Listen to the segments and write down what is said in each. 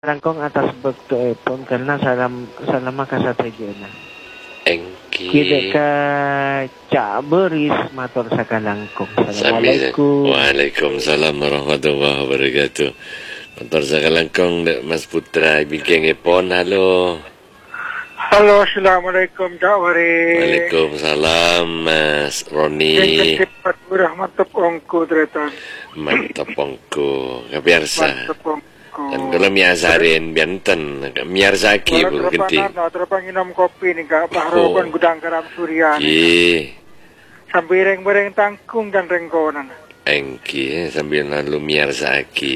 Langkong atas bekto pun karena selama kasatejena. Engki. Kita ka Cak Beris matur sakalangkong. Assalamualaikum. Waalaikumsalam warahmatullahi wabarakatuh. Matur sakalangkong Mas Putra bingkeng epon. Halo. Halo, assalamualaikum Cak Waris. Waalaikumsalam Mas Roni. Yang cepat mantap ongko tretan. Mantap ongko. Kabiasa. Mantap ongko. Dan kalau miasarin bianten, miar saki bu genti. Terpang minum kopi nih Kak Bahroban Gudang Garam Surya. Sambil reng-bereng tangkung dan rengkonan. Engki sambil lalu miar saki.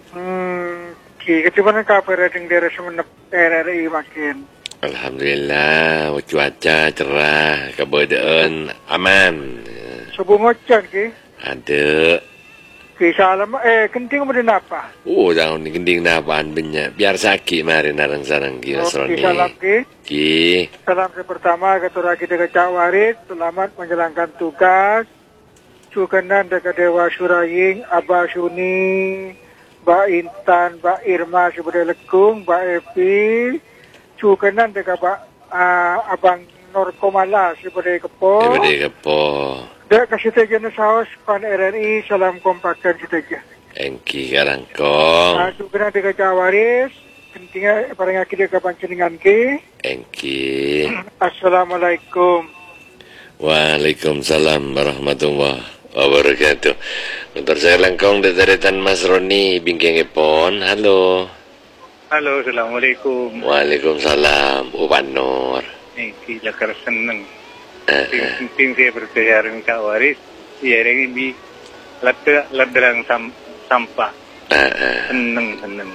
Ketiban kabar yang dari semenep RRI makin. Alhamdulillah, cuaca cerah, keberadaan aman. Subuh ngocon ki? Ada. Salam kenting kemudian apa? Jangan kenting napaan banyak. Biar sakit mari narang sarang ki Mas Roni. Salam ki. Ki. Salam pertama ketua kita ke Cak Waris, selamat menjalankan tugas. Cukenan dekat Dewa Suraying, Abah Suni, Mbak Intan, Mbak Irma Subade Lekung, Mbak Evi. Cukenan dekat Abang Nur Komala Subade Kepo. Subade Kepo. Dek kasih tejan saus pan RRI salam kompakan kita. Engki karangkong. Cukenan dekat Cak Waris, pentingnya paling akhir dekat panceningan ki. Engki. Assalamualaikum. Waalaikumsalam warahmatullahi wabarakatuh. Untuk saya langkong deteretan Mas Roni bingkeng epon. Halo. Halo, assalamualaikum. Waalaikumsalam. Upan Nur. Engki lakar seneng. Penting saya percaya dengan Cak Waris. Ya, ini ladrang sampah. Seneng.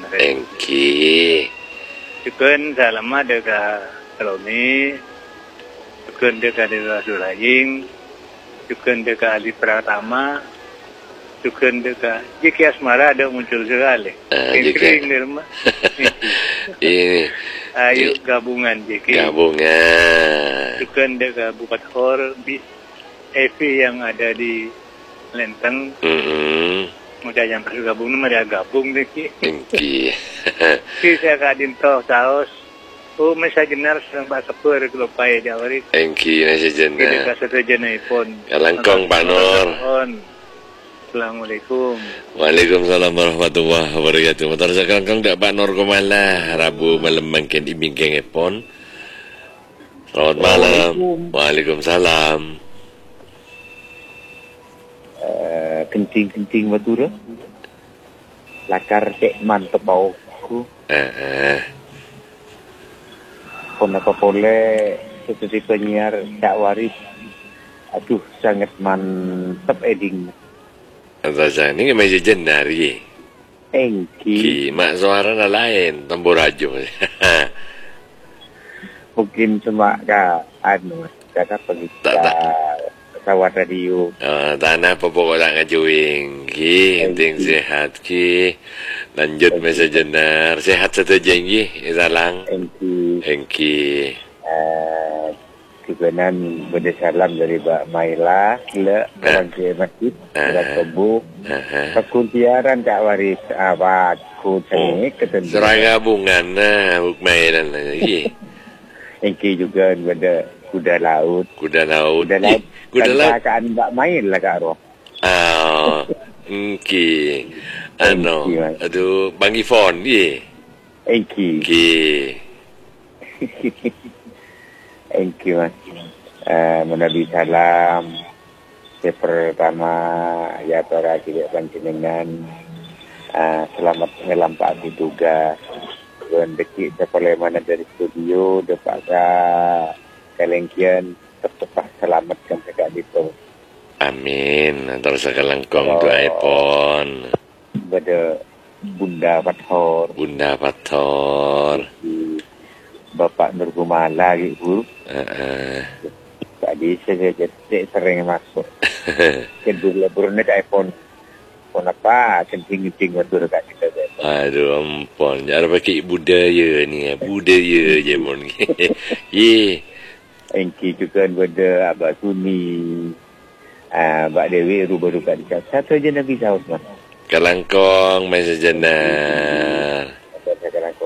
Engki. Cukup selama dekat Saloni. Cukup dekat Dewa Suraying. Cukup dekat Ali Pratama. Cukup dekat Jeki Asmara ada muncul sekali. Jeki. Ini. Ayo gabungan Jeki. Gabungan. Cukup dekat Bupat Hor. Evi yang ada di Lenteng. Mudah yang bergabung mereka gabung Jeki. Engki. Saya kadin toh saus. Masa jenar sedang Pak Sepur kalau payah di awal itu. Engki nasi jenar. Kita kasih jenar pun. Kalangkong Pak Nur. Assalamualaikum. Waalaikumsalam warahmatullahi wabarakatuh. Motor saya kalangkong dak Pak Nur Komala. Rabu malam bangkit di bingkeng epon. Selamat malam. Waalaikumsalam. Kenting Madura. Lakar cek mantep bauku. Pon apa boleh seperti penyiar Cak Waris. Aduh, sangat mantep eding. Rasa ini masih jenar ye. Engki. Mak suara lain, tambur aja. Mungkin cuma kata pesawat radio. Tanah apa pokok tak ngajuing. Penting sehat ki. Lanjut masa jenar. Sehat satu jenggi. Salang. Engki. Kebenaran bersalam dari Mbak Maila, Kila, orang ke masjid, Kila Kebu, kekuntiaran Cak Waris, abad, kucing, ketemu. Serang gabungan, Bukmailan lagi. Engki juga ada kuda laut. Kuda laut. Kuda laut. Kan Mbak Mail lah Kak Roh. Engki. Aduh, Bang Ifon, ye. Engki. Thank you Mas. Menabi salam. Yang pertama ya para tidak panjenengan selamat melampaukan tugas. Dan dekik sekolah mana dari studio dapat kalengkian tetap selamatkan segala itu. Amin. Antara sekalangkong doa epon. Pada Bunda Pathor. Bapak Nur Komala gitu. Tadi saya sering masuk. Kedua brunet iPhone. Phone apa? Kencing waktu dekat kita. Aduh ampun. Jangan pakai budaya ni. Budaya je mon. Ye. Engki juga ada Abah Suni. Mbak Dewi baru kat satu je Nabi Saud mas. Kalangkong masa jenar. sekarang